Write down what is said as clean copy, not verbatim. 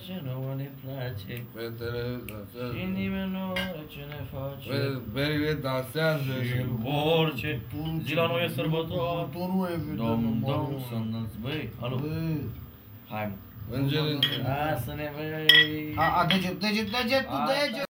ce nouă ne place Fetele dansează. și nimeni nu are ce ne face. Berile dansează Și orice zi la noi e sărbătoare. Tonul e evident. Dom, să înălți, băi, alo, hai mă. Îngere. Hai să ne vei. A, deget,